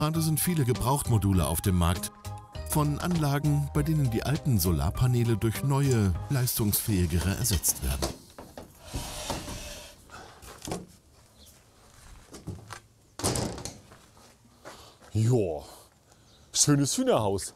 Gerade sind viele Gebrauchtmodule auf dem Markt. Von Anlagen, bei denen die alten Solarpaneele durch neue, leistungsfähigere ersetzt werden. Joa, schönes Hühnerhaus.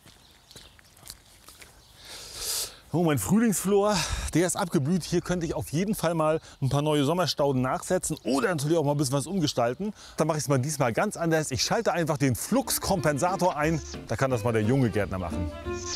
Oh, mein Frühlingsflor, der ist abgeblüht. Hier könnte ich auf jeden Fall mal ein paar neue Sommerstauden nachsetzen oder natürlich auch mal ein bisschen was umgestalten. Dann mache ich es mal diesmal ganz anders. Ich schalte einfach den Fluxkompensator ein. Da kann das mal der junge Gärtner machen.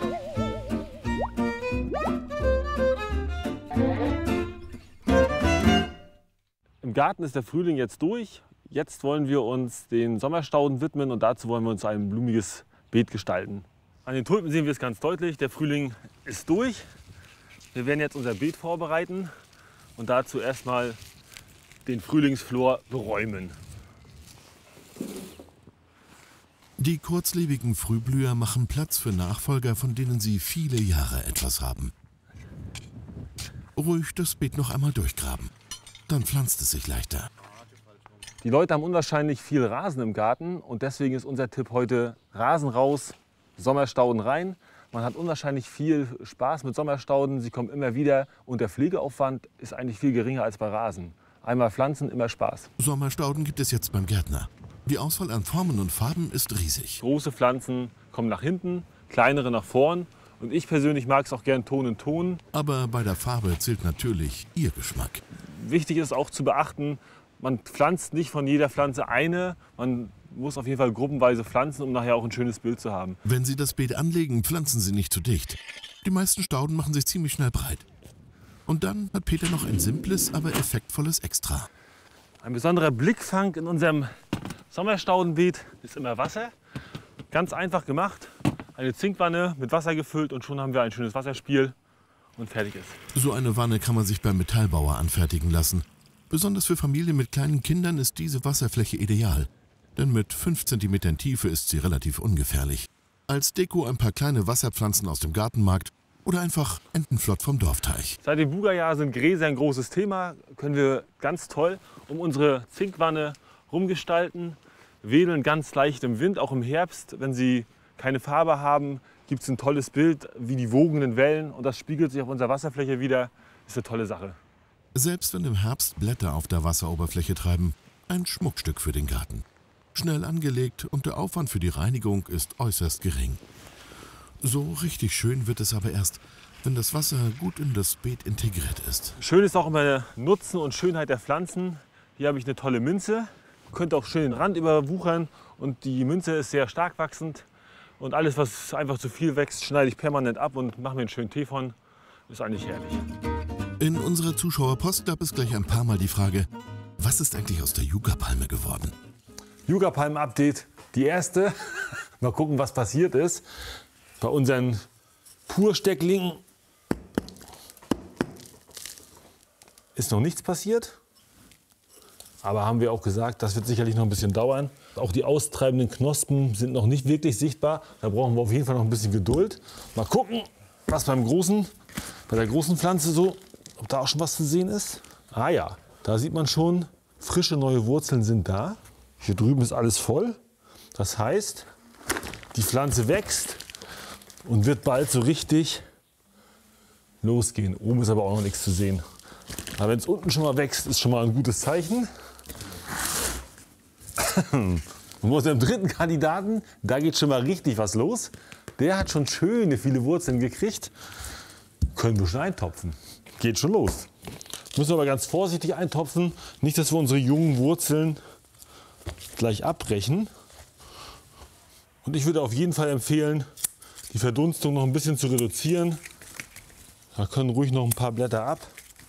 Im Garten ist der Frühling jetzt durch. Jetzt wollen wir uns den Sommerstauden widmen und dazu wollen wir uns ein blumiges Beet gestalten. An den Tulpen sehen wir es ganz deutlich, der Frühling ist durch. Wir werden jetzt unser Beet vorbereiten und dazu erstmal den Frühlingsflor beräumen. Die kurzlebigen Frühblüher machen Platz für Nachfolger, von denen sie viele Jahre etwas haben. Ruhig das Beet noch einmal durchgraben, dann pflanzt es sich leichter. Die Leute haben unwahrscheinlich viel Rasen im Garten und deswegen ist unser Tipp heute Rasen raus, Sommerstauden rein. Man hat unwahrscheinlich viel Spaß mit Sommerstauden, sie kommen immer wieder und der Pflegeaufwand ist eigentlich viel geringer als bei Rasen. Einmal pflanzen, immer Spaß. Sommerstauden gibt es jetzt beim Gärtner. Die Auswahl an Formen und Farben ist riesig. Große Pflanzen kommen nach hinten, kleinere nach vorn und ich persönlich mag es auch gern Ton in Ton. Aber bei der Farbe zählt natürlich Ihr Geschmack. Wichtig ist auch zu beachten, man pflanzt nicht von jeder Pflanze eine, man muss auf jeden Fall gruppenweise pflanzen, um nachher auch ein schönes Bild zu haben. Wenn Sie das Beet anlegen, pflanzen Sie nicht zu dicht. Die meisten Stauden machen sich ziemlich schnell breit. Und dann hat Peter noch ein simples, aber effektvolles Extra. Ein besonderer Blickfang in unserem Sommerstaudenbeet ist immer Wasser. Ganz einfach gemacht. Eine Zinkwanne mit Wasser gefüllt und schon haben wir ein schönes Wasserspiel und fertig ist. So eine Wanne kann man sich beim Metallbauer anfertigen lassen. Besonders für Familien mit kleinen Kindern ist diese Wasserfläche ideal. Denn mit 5 cm Tiefe ist sie relativ ungefährlich. Als Deko ein paar kleine Wasserpflanzen aus dem Gartenmarkt oder einfach Entenflott vom Dorfteich. Seit dem Buga-Jahr sind Gräser ein großes Thema. Können wir ganz toll um unsere Zinkwanne rumgestalten. Wedeln ganz leicht im Wind, auch im Herbst. Wenn sie keine Farbe haben, gibt es ein tolles Bild wie die wogenden Wellen. Und das spiegelt sich auf unserer Wasserfläche wieder. Ist eine tolle Sache. Selbst wenn im Herbst Blätter auf der Wasseroberfläche treiben, ein Schmuckstück für den Garten. Schnell angelegt und der Aufwand für die Reinigung ist äußerst gering. So richtig schön wird es aber erst, wenn das Wasser gut in das Beet integriert ist. Schön ist auch immer der Nutzen und Schönheit der Pflanzen. Hier habe ich eine tolle Minze. Könnt auch schön den Rand überwuchern und die Minze ist sehr stark wachsend. Und alles, was einfach zu viel wächst, schneide ich permanent ab und mache mir einen schönen Tee von. Ist eigentlich herrlich. In unserer Zuschauerpost gab es gleich ein paar Mal die Frage, was ist eigentlich aus der Yucca-Palme geworden? Yucca-Palmen-Update, die erste. Mal gucken, was passiert ist. Bei unseren Purstecklingen ist noch nichts passiert. Aber haben wir auch gesagt, das wird sicherlich noch ein bisschen dauern. Auch die austreibenden Knospen sind noch nicht wirklich sichtbar. Da brauchen wir auf jeden Fall noch ein bisschen Geduld. Mal gucken, was bei der großen Pflanze so, ob da auch schon was zu sehen ist. Ah ja, da sieht man schon, frische neue Wurzeln sind da. Hier drüben ist alles voll. Das heißt, die Pflanze wächst und wird bald so richtig losgehen. Oben ist aber auch noch nichts zu sehen. Aber wenn es unten schon mal wächst, ist schon mal ein gutes Zeichen. Und bei unserem dritten Kandidaten, da geht schon mal richtig was los. Der hat schon schöne viele Wurzeln gekriegt. Können wir schon eintopfen. Geht schon los. Müssen wir aber ganz vorsichtig eintopfen. Nicht, dass wir unsere jungen Wurzeln gleich abbrechen. Und ich würde auf jeden Fall empfehlen, die Verdunstung noch ein bisschen zu reduzieren. Da können ruhig noch ein paar Blätter ab.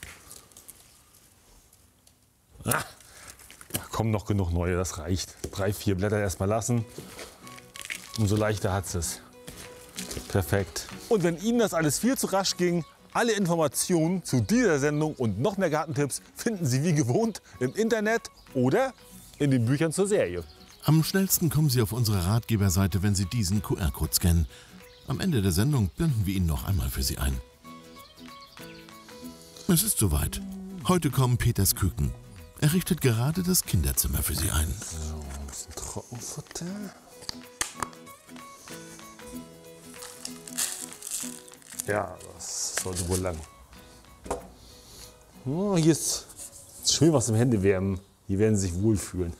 Da kommen noch genug neue, das reicht. 3, 4 Blätter erstmal lassen. Umso leichter hat es. Perfekt. Und wenn Ihnen das alles viel zu rasch ging, alle Informationen zu dieser Sendung und noch mehr Gartentipps finden Sie wie gewohnt im Internet oder in den Büchern zur Serie. Am schnellsten kommen Sie auf unsere Ratgeberseite, wenn Sie diesen QR-Code scannen. Am Ende der Sendung blenden wir ihn noch einmal für Sie ein. Es ist soweit. Heute kommen Peters Küken. Er richtet gerade das Kinderzimmer für sie ein. So, ein bisschen Trockenfutter. Ja, das sollte wohl lang. Oh, hier ist schön was im Händewärmen. Hier werden sie sich wohlfühlen.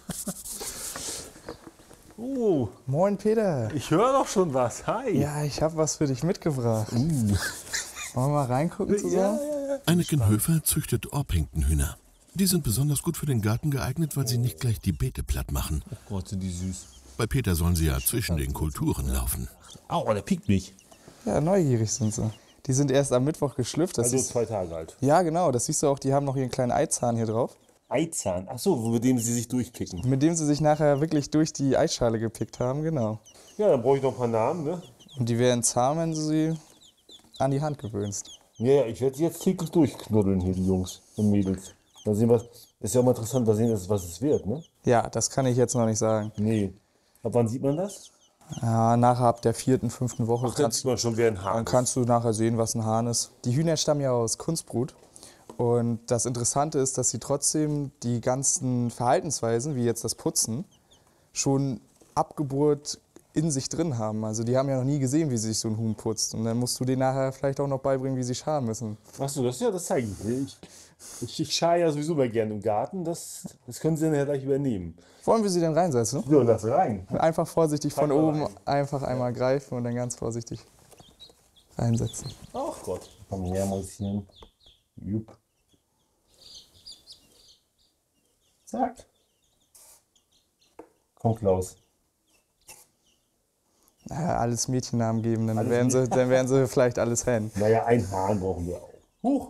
Oh, Moin Peter. ich höre doch schon was. Hi. Ja, ich habe was für dich mitgebracht. Wollen wir mal reingucken zusammen? Anneken Höfer züchtet Orpingtonhühner. Die sind besonders gut für den Garten geeignet, weil sie nicht gleich die Beete platt machen. Oh Gott, sind die süß. Bei Peter sollen sie ja zwischen den Kulturen laufen. Au, der piekt mich. Ja, neugierig sind sie. Die sind erst am Mittwoch geschlüpft. Das Also ist, 2 Tage alt. ja, genau. Das siehst du auch, die haben noch ihren kleinen Eizahn hier drauf. Eizahn. Ach so, mit dem sie sich durchpicken. Mit dem sie sich nachher wirklich durch die Eierschale gepickt haben, genau. Ja, dann brauche ich noch ein paar Namen, ne? Und die werden zahm, wenn du sie an die Hand gewöhnst. Ja, ich werde sie jetzt täglich durchknuddeln hier, die Jungs und Mädels. Mal sehen, was. Ist ja auch mal interessant, mal sehen, was es wird, ne? Ja, das kann ich jetzt noch nicht sagen. Nee. Ab wann sieht man das? Ja, nachher ab der 4., 5. Woche Ach, dann sieht man schon, wer ein Hahn dann ist. kannst du nachher sehen, was ein Hahn ist. Die Hühner stammen ja aus Kunstbrut. Und das Interessante ist, dass sie trotzdem die ganzen Verhaltensweisen, wie jetzt das Putzen, schon ab Geburt in sich drin haben. Also die haben ja noch nie gesehen, wie sich so ein Huhn putzt. Und dann musst du denen nachher vielleicht auch noch beibringen, wie sie scharen müssen. Ach so, das zeige ich dir. Ich schare ja sowieso mal gerne im Garten. Das können sie dann ja gleich übernehmen. Wollen wir sie denn reinsetzen? So, lass rein. Einfach vorsichtig von Pack mal oben, rein. einfach einmal greifen und dann ganz vorsichtig reinsetzen. Ach Gott. Komm her, Mäuschen. Jupp. Zack. Komm, Klaus. Ja, alles Mädchennamen geben, dann Alles werden sie vielleicht alles Hen. Naja, ein Hahn brauchen wir auch. Huch!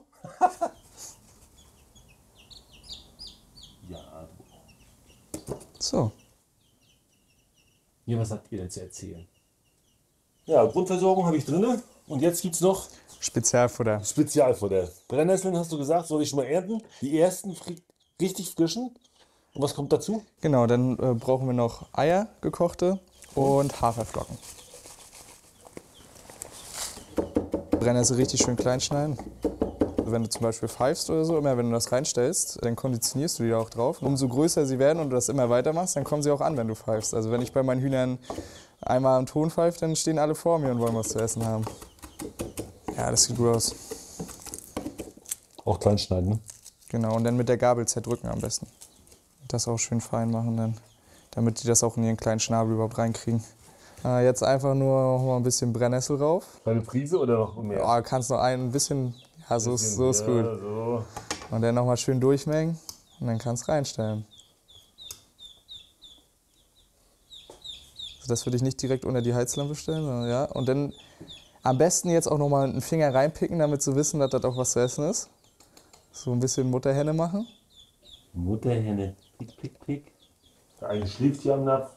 Ja, So. ja, was habt ihr denn zu erzählen? Ja, Grundversorgung habe ich drin. Und jetzt gibt es noch Spezialfutter. Spezialfutter. Brennnesseln hast du gesagt, soll ich schon mal ernten? Die ersten richtig frischen. Und was kommt dazu? Genau, dann brauchen wir noch Eier, gekochte und Haferflocken. Brennnessel richtig schön klein schneiden. Wenn du zum Beispiel pfeifst oder so, immer wenn du das reinstellst, dann konditionierst du die auch drauf. Umso größer sie werden und du das immer weitermachst, dann kommen sie auch an, wenn du pfeifst. Also wenn ich bei meinen Hühnern einmal am Ton pfeife, dann stehen alle vor mir und wollen was zu essen haben. Ja, das sieht gut aus. Auch klein schneiden, ne? Genau, und dann mit der Gabel zerdrücken am besten. Das auch schön fein machen, dann, damit die das auch in ihren kleinen Schnabel überhaupt reinkriegen. Jetzt einfach nur noch mal ein bisschen Brennnessel rauf. Eine Prise oder noch mehr? Ja, kannst noch ein bisschen, ja, so ist gut. So. Und dann noch mal schön durchmengen und dann kannst du reinstellen. Also das würde ich nicht direkt unter die Heizlampe stellen, sondern ja. Und dann am besten jetzt auch noch mal einen Finger reinpicken, damit sie wissen, dass das auch was zu essen ist. So ein bisschen Mutterhenne machen. Mutterhenne. Pick, pick, pick. Der eine schläft hier am Napf.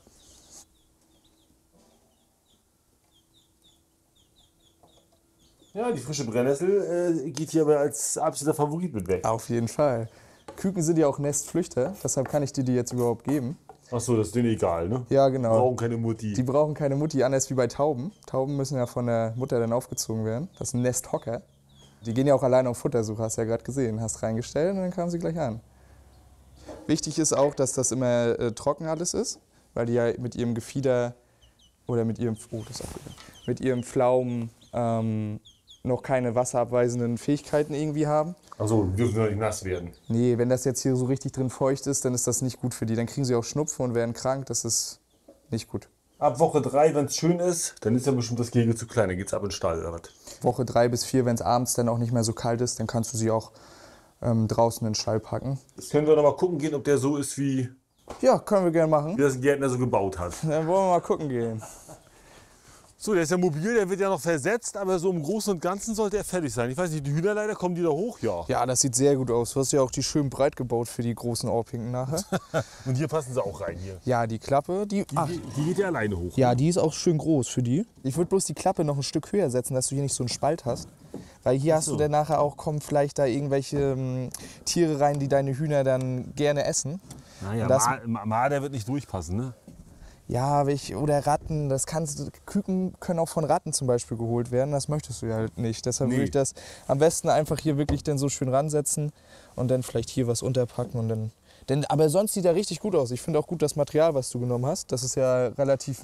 Ja, die frische Brennnessel geht hier aber als absoluter Favorit mit weg. Auf jeden Fall. Küken sind ja auch Nestflüchter, deshalb kann ich dir die jetzt überhaupt geben. Achso, das ist denen egal, ne? Ja, Die genau. brauchen keine Mutti. Die brauchen keine Mutti, anders wie bei Tauben. Tauben müssen ja von der Mutter dann aufgezogen werden. Das ist ein Nesthocker. Die gehen ja auch alleine auf Futtersuche, hast du ja gerade gesehen. Hast reingestellt und dann kamen sie gleich an. Wichtig ist auch, dass das immer trocken alles ist, weil die ja mit ihrem Gefieder oder mit ihrem, mit ihrem Pflaumen noch keine wasserabweisenden Fähigkeiten irgendwie haben. Achso, die dürfen doch nicht nass werden. Nee, wenn das jetzt hier so richtig drin feucht ist, dann ist das nicht gut für die. Dann kriegen sie auch Schnupfen und werden krank. Das ist nicht gut. Ab Woche 3, wenn es schön ist, dann ist ja bestimmt das Gehege zu klein. Dann geht's ab in den Stall oder was? Woche 3 bis 4, wenn es abends dann auch nicht mehr so kalt ist, dann kannst du sie auch draußen in den Stall packen. Jetzt können wir noch mal gucken gehen, ob der so ist, wie Ja, können wir gerne machen. das ein Gärtner so gebaut hat. Dann wollen wir mal gucken gehen. So, der ist ja mobil, der wird ja noch versetzt, aber so im Großen und Ganzen sollte er fertig sein. Ich weiß nicht, die Hühnerleiter, kommen die da hoch? Ja. Ja, das sieht sehr gut aus. Du hast ja auch die schön breit gebaut für die großen Orpinken nachher. Und hier passen sie auch rein hier. Ja, die Klappe, die Die geht ja alleine hoch. ja, die ist auch schön groß für die. Ich würde bloß die Klappe noch ein Stück höher setzen, dass du hier nicht so einen Spalt hast. Weil hier hast du dann nachher auch, kommen vielleicht da irgendwelche Tiere rein, die deine Hühner dann gerne essen. Naja, Das- Marder wird nicht durchpassen, ne? Ja, oder Ratten, Küken können auch von Ratten zum Beispiel geholt werden, das möchtest du ja halt nicht. Deshalb würde ich das am besten einfach hier wirklich dann so schön ransetzen und dann vielleicht hier was unterpacken und dann Aber sonst sieht er richtig gut aus. Ich finde auch gut das Material, was du genommen hast. Das ist ja relativ